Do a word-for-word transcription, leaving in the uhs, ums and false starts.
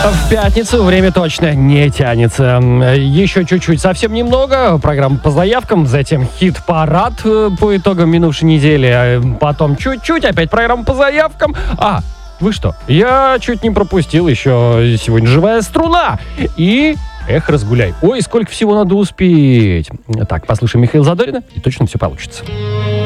В пятницу время точно не тянется. Еще чуть-чуть, совсем немного. Программа по заявкам, затем хит-парад по итогам минувшей недели. Потом чуть-чуть, опять программа по заявкам. А, вы что? Я чуть не пропустил еще сегодня живая струна. И эх, разгуляй. Ой, сколько всего надо успеть. Так, послушаем Михаила Задорина, и точно все получится.